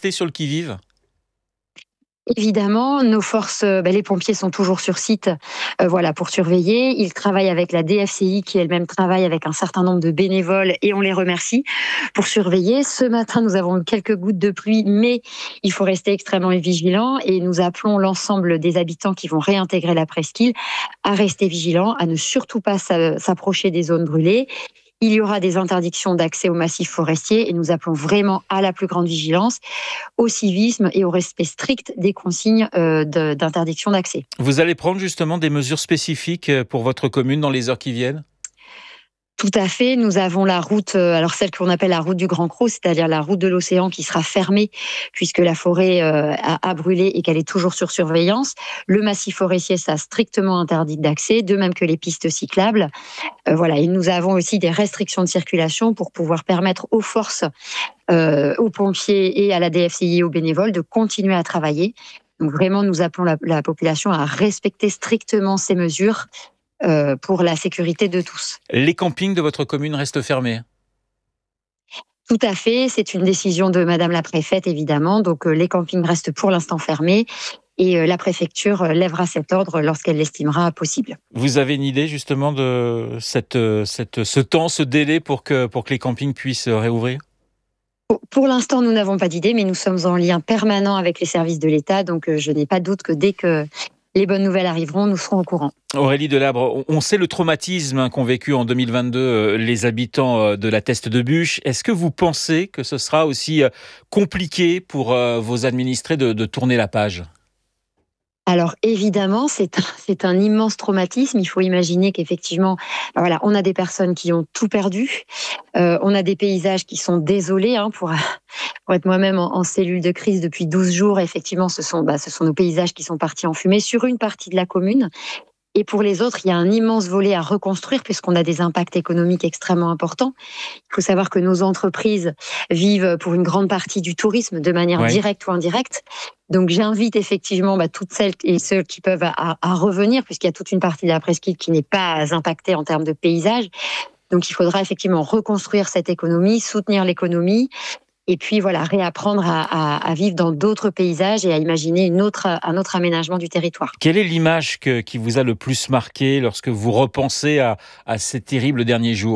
restez sur le qui-vive ? Évidemment, nos forces, les pompiers sont toujours sur site, pour surveiller. Ils travaillent avec la DFCI qui elle-même travaille avec un certain nombre de bénévoles et on les remercie pour surveiller. Ce matin, nous avons eu quelques gouttes de pluie, mais il faut rester extrêmement vigilant et nous appelons l'ensemble des habitants qui vont réintégrer la presqu'île à rester vigilants, à ne surtout pas s'approcher des zones brûlées. Il y aura des interdictions d'accès au massif forestier et nous appelons vraiment à la plus grande vigilance, au civisme et au respect strict des consignes d'interdiction d'accès. Vous allez prendre justement des mesures spécifiques pour votre commune dans les heures qui viennent ? Tout à fait. Nous avons la route, celle qu'on appelle la route du Grand Crau, c'est-à-dire la route de l'océan qui sera fermée puisque la forêt a brûlé et qu'elle est toujours sur surveillance. Le massif forestier sera strictement interdit d'accès, de même que les pistes cyclables. Et nous avons aussi des restrictions de circulation pour pouvoir permettre aux forces, aux pompiers et à la DFCI et aux bénévoles de continuer à travailler. Donc vraiment, nous appelons la population à respecter strictement ces mesures pour la sécurité de tous. Les campings de votre commune restent fermés ? Tout à fait, c'est une décision de Madame la Préfète évidemment, donc les campings restent pour l'instant fermés et la préfecture lèvera cet ordre lorsqu'elle l'estimera possible. Vous avez une idée justement de ce délai pour que les campings puissent réouvrir ? Pour l'instant, nous n'avons pas d'idée, mais nous sommes en lien permanent avec les services de l'État, donc je n'ai pas de doute que dès que les bonnes nouvelles arriveront, nous serons au courant. Aurélie Delabre, on sait le traumatisme qu'ont vécu en 2022 les habitants de la Teste de Buch. Est-ce que vous pensez que ce sera aussi compliqué pour vos administrés de tourner la page ? Alors évidemment, c'est un immense traumatisme. Il faut imaginer qu'effectivement, on a des personnes qui ont tout perdu. On a des paysages qui sont désolés. Pour être moi-même en cellule de crise depuis 12 jours, effectivement, ce sont nos paysages qui sont partis en fumée sur une partie de la commune. Et pour les autres, il y a un immense volet à reconstruire puisqu'on a des impacts économiques extrêmement importants. Il faut savoir que nos entreprises vivent pour une grande partie du tourisme de manière directe ou indirecte. Donc j'invite effectivement toutes celles et ceux qui peuvent à revenir puisqu'il y a toute une partie de la presqu'île qui n'est pas impactée en termes de paysage. Donc il faudra effectivement reconstruire cette économie, soutenir l'économie. Et puis réapprendre à vivre dans d'autres paysages et à imaginer un autre aménagement du territoire. Quelle est l'image qui vous a le plus marqué lorsque vous repensez à ces terribles derniers jours ?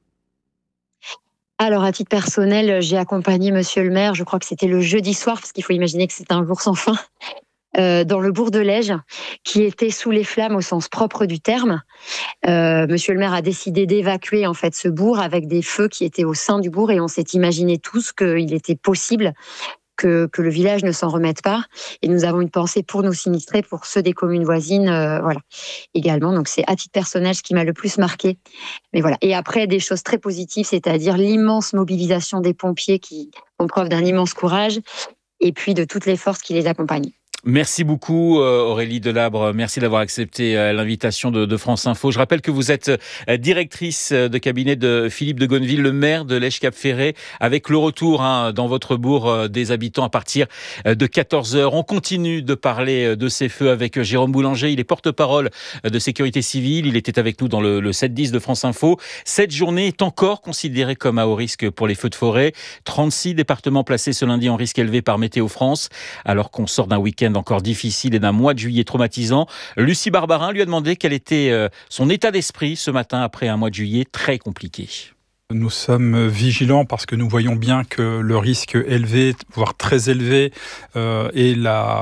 Alors, à titre personnel, j'ai accompagné Monsieur le maire, je crois que c'était le jeudi soir, parce qu'il faut imaginer que c'est un jour sans fin, dans le bourg de Lège, qui était sous les flammes au sens propre du terme. Monsieur le maire a décidé d'évacuer en fait ce bourg avec des feux qui étaient au sein du bourg et on s'est imaginé tous qu'il était possible que le village ne s'en remette pas. Et nous avons une pensée pour nos sinistrés, pour ceux des communes voisines, également. Donc c'est à titre personnel ce qui m'a le plus marqué. Mais voilà. Et après des choses très positives, c'est-à-dire l'immense mobilisation des pompiers qui font preuve d'un immense courage et puis de toutes les forces qui les accompagnent. Merci beaucoup Aurélie Delabre, merci d'avoir accepté l'invitation de France Info. Je rappelle que vous êtes directrice de cabinet de Philippe de Gonneville, le maire de Lège-Cap-Ferré, avec le retour dans votre bourg des habitants à partir de 14h. On continue de parler de ces feux avec Jérôme Boulanger, il est porte-parole de Sécurité Civile, il était avec nous dans le 7-10 de France Info. Cette journée est encore considérée comme à haut risque pour les feux de forêt. 36 départements placés ce lundi en risque élevé par Météo France, alors qu'on sort d'un week-end encore difficile et d'un mois de juillet traumatisant. Lucie Barbarin lui a demandé quel était son état d'esprit ce matin après un mois de juillet très compliqué. Nous sommes vigilants parce que nous voyons bien que le risque élevé, voire très élevé, est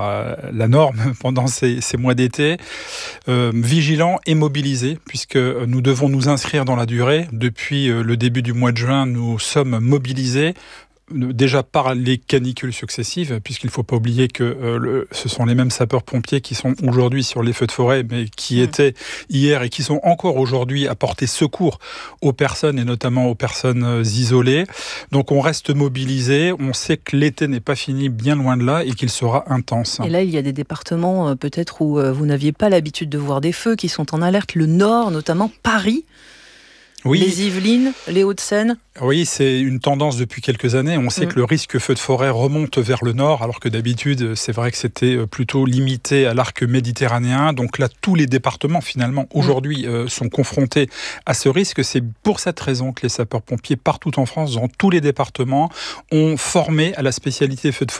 la norme pendant ces mois d'été. Vigilants et mobilisés, puisque nous devons nous inscrire dans la durée. Depuis le début du mois de juin, nous sommes mobilisés. Déjà par les canicules successives, puisqu'il ne faut pas oublier que ce sont les mêmes sapeurs-pompiers qui sont aujourd'hui sur les feux de forêt, mais qui étaient hier et qui sont encore aujourd'hui à porter secours aux personnes et notamment aux personnes isolées. Donc on reste mobilisés, on sait que l'été n'est pas fini, bien loin de là, et qu'il sera intense. Et là, il y a des départements peut-être où vous n'aviez pas l'habitude de voir des feux qui sont en alerte, le Nord notamment, Paris. Oui. Les Yvelines, les Hauts-de-Seine. Oui, c'est une tendance depuis quelques années. On sait que le risque feu de forêt remonte vers le nord, alors que d'habitude, c'est vrai que c'était plutôt limité à l'arc méditerranéen. Donc là, tous les départements, finalement, aujourd'hui, sont confrontés à ce risque. C'est pour cette raison que les sapeurs-pompiers, partout en France, dans tous les départements, ont formé à la spécialité feu de forêt